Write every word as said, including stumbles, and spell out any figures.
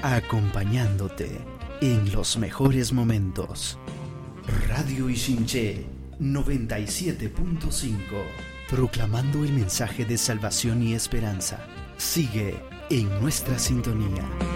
acompañándote en los mejores momentos. Radio Ichinché noventa y siete punto cinco, proclamando el mensaje de salvación y esperanza. Sigue en nuestra sintonía.